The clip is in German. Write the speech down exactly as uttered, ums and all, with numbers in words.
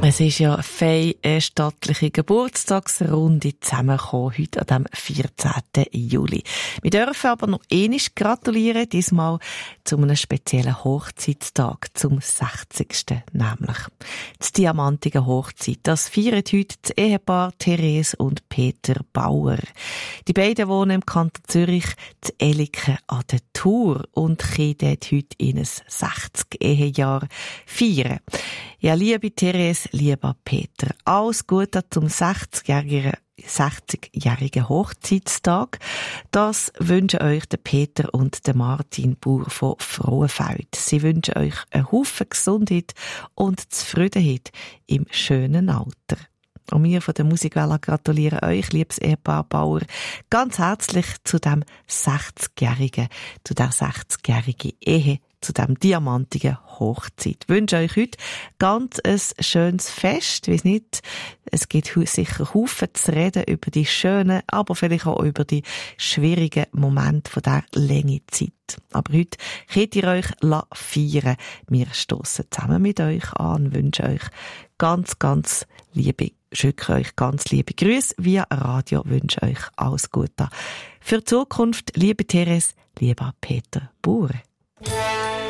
Es ist ja fei eine stattliche Geburtstagsrunde zusammengekommen, heute an dem vierzehnten Juli. Wir dürfen aber noch einmal gratulieren, diesmal zu einem speziellen Hochzeitstag, zum sechzigsten nämlich. Die diamantige Hochzeit, das feiert heute das Ehepaar Therese und Peter Bauer. Die beiden wohnen im Kanton Zürich, zu Eliken an der Thur und können dort heute in ein sechzig Ehejahr feiern. Ja, liebe Therese, lieber Peter, alles Gute zum sechzigjährigen sechzigjährigen Hochzeitstag. Das wünschen euch der Peter und der Martin Bauer von Frohenfeld. Sie wünschen euch einen Haufen Gesundheit und Zufriedenheit im schönen Alter. Und wir von der Musikwelle gratulieren euch, liebes Ehepaar Bauer, ganz herzlich zu dem sechzigjährigen, zu der sechzigjährigen Ehe, zu dem diamantigen Hochzeit. Ich wünsche euch heute ganz ein schönes Fest. Weiss nicht, es gibt sicher Haufen zu reden über die schönen, aber vielleicht auch über die schwierigen Momente von dieser langen Zeit. Aber heute könnt ihr euch feiern. Wir stossen zusammen mit euch an, wünschen euch ganz, ganz liebe, schicke euch ganz liebe Grüße via Radio, wünsche euch alles Gute. Für die Zukunft, liebe Therese, lieber Peter Bauer.